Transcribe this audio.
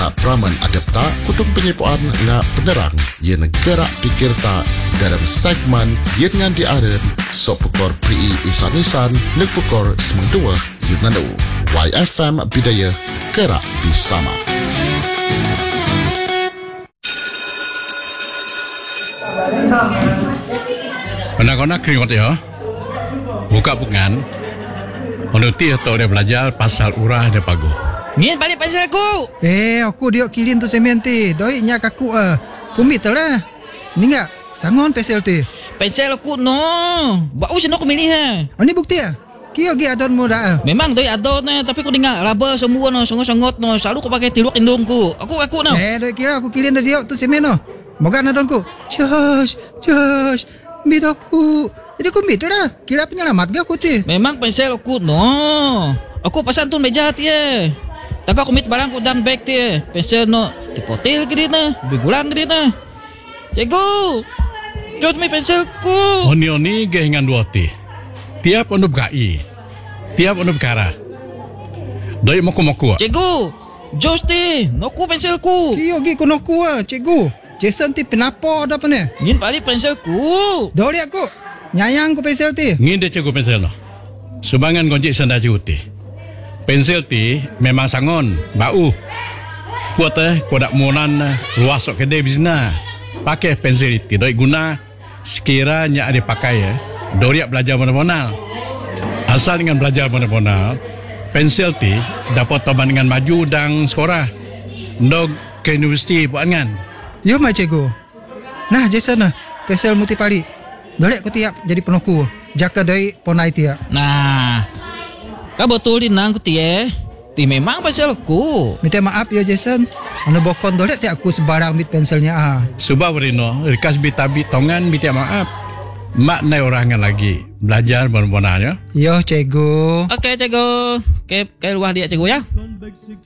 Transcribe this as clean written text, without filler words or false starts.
Praman adapta kutung penyepuan nga penerang yang gerak pikir tak dalam segmen yang dengan diaren sok pukor pri isan-isan nek pukor semendua Yunanu YFM Bidaya Gerak Bersama. Anak-anak keringat ya, buka bukan, menuti atau dia belajar pasal urah dia pagu. Min balik pensel aku. Aku diok kilin tu semen ti. Doi nya kaku kumit lah. Ni enggak sangon pensel ti. Pensel aku no. Bau sino aku milih ha. Ini bukti Kio gi adon mo dah. Memang doi adon tapi aku dengar raba semua no, songot-songot no. Selalu aku pakai tiluak indungku. Aku no. Doi kira aku kilin dah diok tu semen no. Moga adonku. Josh. Mit aku. Jadi aku mit dah. Kira penyelamat ga aku ti. Memang pensel aku no. Aku pesan tu meja ti Taka aku mit barang ku dalam beg ti pensel no. Dipotil ke dia na. Bigulang ke dia na. Cikgu. Jod mi pensel ku. Oni gehingan dua ti. Tiap onup gai. Tiap onup kara. Doi moku. Cikgu. Jos ti. Noku pensel ku. Kio gi konoku cikgu. Jason ti penapo dah pene. Ngin balik pensel ku. Doi aku. Nyayang ku pensel ti. Ngin dia cikgu pensel no. Sumbangan gonjik sanda cikgu ti. Pensel ti memang sangon, bau. Kuat kuat monan luas sok kedai bisna. Pakai pensel ti doi guna sekiranya ada pakai doriak belajar mana-mana. Asal dengan belajar mana-mana, pensel ti dapat taban dengan maju dan sekolah. Ndog ke universiti buat kan. Yo mai cikgu. Nah Jason pensel muti pali. Dolek ku tiap jadi penoku. Jaka doi ponai tiap. Nah. Kau betul dinang ku ti Ti memang pensel aku. Minta maaf ya Jason. Anu bokon dolek ti aku sebarang mit penselnya Subah berino, rikas bitabi tongan minta maaf. Mak nai orangan lagi belajar benar-benarnya. Yo cikgu. Okey cikgu. Ke luar dia cikgu ya.